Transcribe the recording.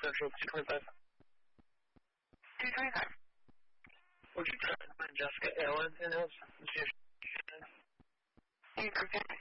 的时候击退办法。 击退法。 我去转换 just get L1 and L2 解释。 一直在